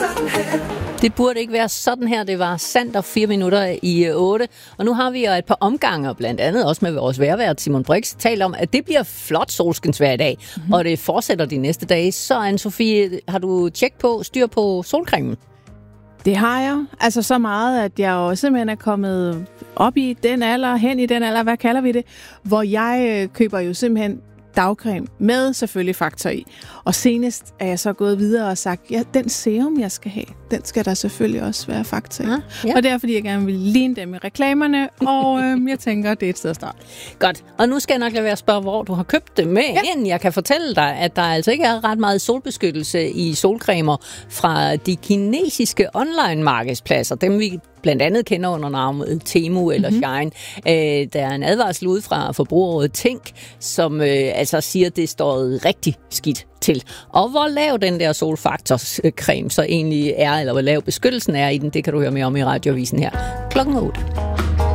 Det burde ikke være sådan her. Det var sandt og 4 minutter i 8. Og nu har vi jo et par omgange, blandt andet også med vores vejrvært Simon Brix, talt om, at det bliver flot solskinsvejr i dag. Mm-hmm. Og det fortsætter de næste dage. Så Anne-Sophie, har du styr på solcremen? Det har jeg. Altså så meget, at jeg også simpelthen er kommet op i den alder, hen i den alder, hvad kalder vi det, hvor jeg køber jo simpelthen dagcreme med selvfølgelig faktor i. Og senest er jeg så gået videre og sagt, ja, den serum, jeg skal have, den skal der selvfølgelig også være faktor i. Ja. Og det er, fordi jeg gerne vil ligne dem i reklamerne, og jeg tænker, det er et sted at starte. Godt. Og nu skal jeg nok lade være at spørge, hvor du har købt det med, inden jeg kan fortælle dig, at der altså ikke er ret meget solbeskyttelse i solcremer fra de kinesiske online-markedspladser. Dem vi blandt andet kender under navnet Temu eller Shine. Der er en advarsel ude fra Forbrugerrådet Tænk, som altså siger, at det står rigtig skidt til. Og hvor lav den der solfaktorscreme så egentlig er, eller hvor lav beskyttelsen er i den, det kan du høre mere om i Radioavisen her klokken 8.